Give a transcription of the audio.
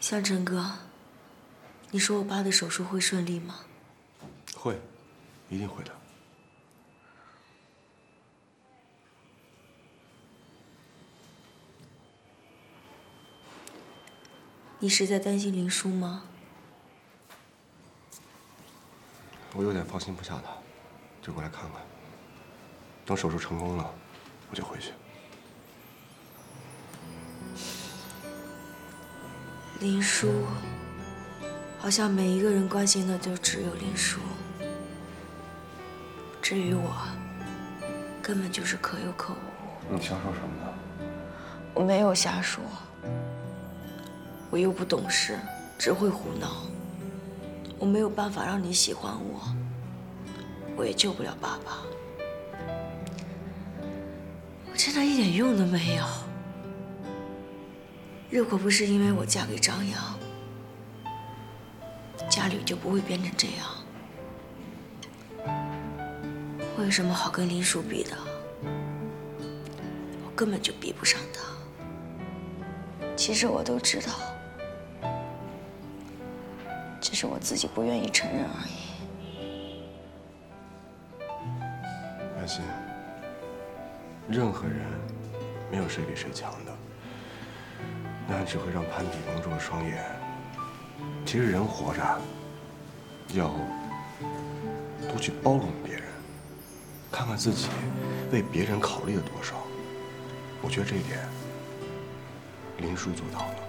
向晨哥，你说我爸的手术会顺利吗？ 会，一定会的。 你是在担心林叔吗？ 我有点放心不下他，就过来看看。等手术成功了，我就回去。 林叔，好像每一个人关心的就只有林叔。至于我，根本就是可有可无。 你瞎说什么呢？ 我没有瞎说，我又不懂事，只会胡闹。我没有办法让你喜欢我，我也救不了爸爸。我真的一点用都没有。如果不是因为我嫁给张扬，家里就不会变成这样。我有什么好跟林叔比的？我根本就比不上他。其实我都知道，只是我自己不愿意承认而已。 安心，任何人没有谁比谁强的。那只会让攀比蒙住了双眼。其实人活着，要多去包容别人，看看自己为别人考虑了多少。我觉得这一点，林叔做到了。